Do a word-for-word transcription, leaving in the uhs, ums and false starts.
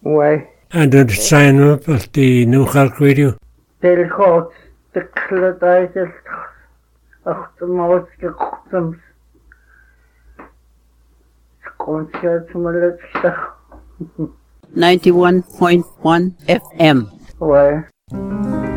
Ouais. And then sign up at the New Cork Radio. Del God, the Clydaidd achtemod gekochtums. Concert malletstach. ninety-one point one F M. Ouais.